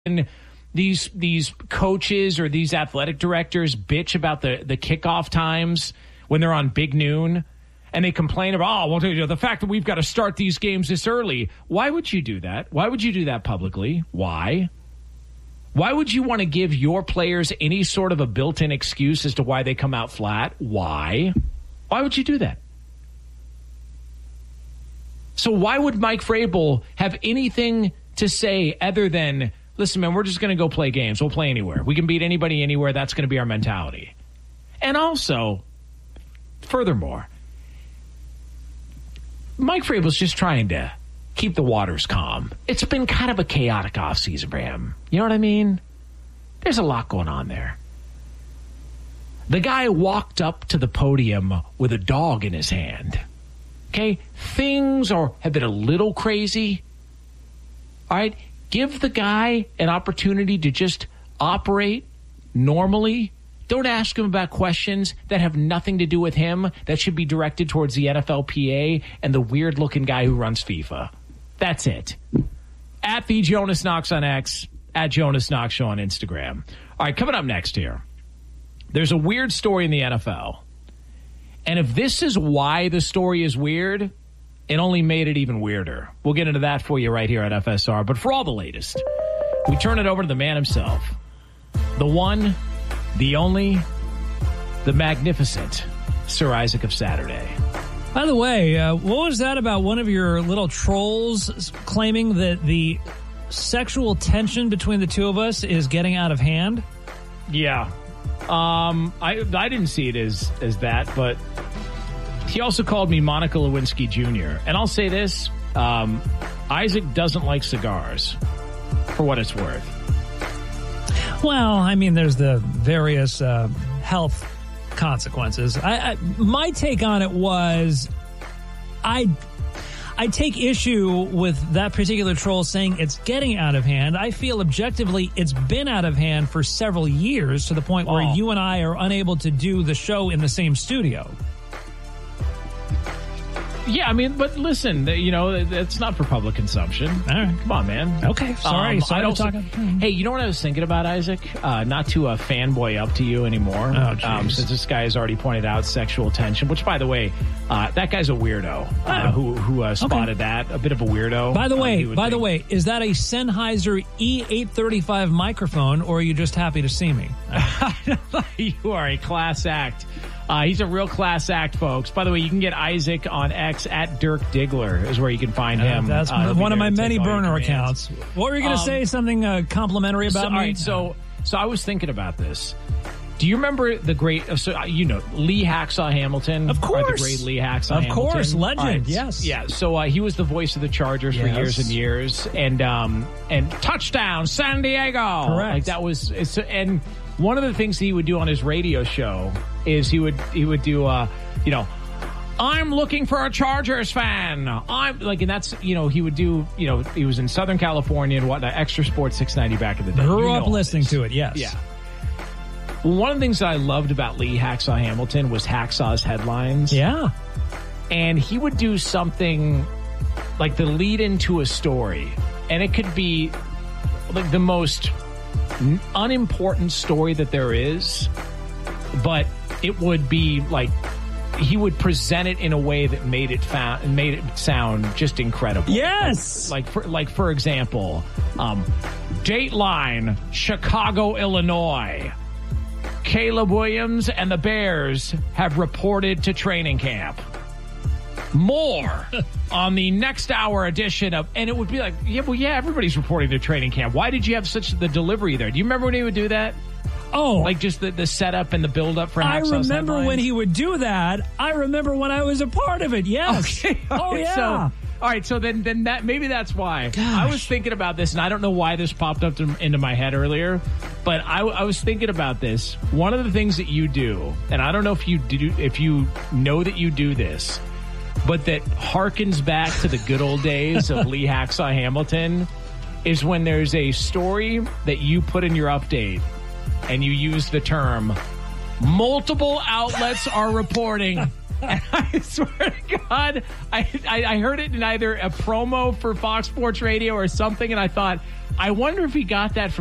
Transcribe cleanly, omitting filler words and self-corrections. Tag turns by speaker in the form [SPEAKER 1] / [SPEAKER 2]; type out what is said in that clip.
[SPEAKER 1] these coaches or these athletic directors bitch about the kickoff times when they're on Big Noon, and they complain about, the fact that we've got to start these games this early. Why would you do that? Why would you do that publicly? Why? Why would you want to give your players any sort of a built-in excuse as to why they come out flat? Why? Why would you do that? So why would Mike Vrabel have anything to say other than, listen, man, we're just going to go play games. We'll play anywhere. We can beat anybody anywhere. That's going to be our mentality. And also, furthermore, Mike Vrabel's just trying to keep the waters calm. It's been kind of a chaotic offseason for him. You know what I mean? There's a lot going on there. The guy walked up to the podium with a dog in his hand. Okay? Things have been a little crazy. All right? Give the guy an opportunity to just operate normally. Don't ask him about questions that have nothing to do with him, that should be directed towards the NFLPA and the weird-looking guy who runs FIFA. That's it. At the Jonas Knox on X, at Jonas Knox Show on Instagram. All right, coming up next here, there's a weird story in the NFL. And if this is why the story is weird, it only made it even weirder. We'll get into that for you right here at FSR. But for all the latest, we turn it over to the man himself. The one, the only, the magnificent Sir Isaac of Saturday.
[SPEAKER 2] By the way, what was that about one of your little trolls claiming that the sexual tension between the two of us is getting out of hand?
[SPEAKER 1] Yeah. I didn't see it as that, but he also called me Monica Lewinsky Jr. And I'll say this, Isaac doesn't like cigars, for what it's worth.
[SPEAKER 2] Well, I mean, there's the various health consequences. My take on it was, I take issue with that particular troll saying it's getting out of hand. I feel objectively it's been out of hand for several years, to the point where you and I are unable to do the show in the same studio.
[SPEAKER 1] Yeah, I mean, but listen, it's not for public consumption.
[SPEAKER 2] All right.
[SPEAKER 1] Come on, man.
[SPEAKER 2] Okay, sorry.
[SPEAKER 1] Hey, you know what I was thinking about, Isaac? Not to fanboy up to you anymore.
[SPEAKER 2] Oh,
[SPEAKER 1] since this guy has already pointed out sexual tension, which, by the way, that guy's a weirdo who spotted that. A bit of a weirdo.
[SPEAKER 2] By the way, is that a Sennheiser E835 microphone, or are you just happy to see me?
[SPEAKER 1] You are a class act. He's a real class act, folks. By the way, you can get Isaac on X at Dirk Diggler is where you can find him.
[SPEAKER 2] That's one of my many burner accounts. What were you going to say? Something complimentary about me?
[SPEAKER 1] All right, so I was thinking about this. Do you remember the great, Lee Hacksaw Hamilton?
[SPEAKER 2] Of course.
[SPEAKER 1] The great Lee Hacksaw Hamilton.
[SPEAKER 2] Of course, legend,
[SPEAKER 1] right.
[SPEAKER 2] Yes.
[SPEAKER 1] Yeah, so he was the voice of the Chargers for years and years. And touchdown, San Diego.
[SPEAKER 2] Correct.
[SPEAKER 1] Like that was, and one of the things he would do on his radio show is he would do, I'm looking for a Chargers fan. And that's, he would do, he was in Southern California and whatnot, Extra Sports 690 back in the day.
[SPEAKER 2] Grew up listening to it, yes.
[SPEAKER 1] Yeah. One of the things that I loved about Lee Hacksaw Hamilton was Hacksaw's headlines.
[SPEAKER 2] Yeah.
[SPEAKER 1] And he would do something like the lead into a story. And it could be like the most unimportant story that there is, but it would be like he would present it in a way that made it sound just incredible.
[SPEAKER 2] Yes.
[SPEAKER 1] Like for example, Dateline, Chicago, Illinois. Caleb Williams and the Bears have reported to training camp. More on the next hour edition of, and it would be like, everybody's reporting to training camp. Why did you have such the delivery there? Do you remember when he would do that?
[SPEAKER 2] Oh,
[SPEAKER 1] like just the setup and the build up for Hacksaw's
[SPEAKER 2] I remember
[SPEAKER 1] headlines?
[SPEAKER 2] when he would do that. I remember when I was a part of it. Yes.
[SPEAKER 1] Okay.
[SPEAKER 2] Oh yeah.
[SPEAKER 1] All right, so then that maybe that's why.
[SPEAKER 2] Gosh.
[SPEAKER 1] I was thinking about this, and I don't know why this popped up into my head earlier, but I was thinking about this. One of the things that you do, and I don't know if you know that you do this, but that harkens back to the good old days of Lee Hacksaw Hamilton, is when there's a story that you put in your update, and you use the term, multiple outlets are reporting. And I swear to God, I heard it in either a promo for Fox Sports Radio or something, and I thought, I wonder if he got that from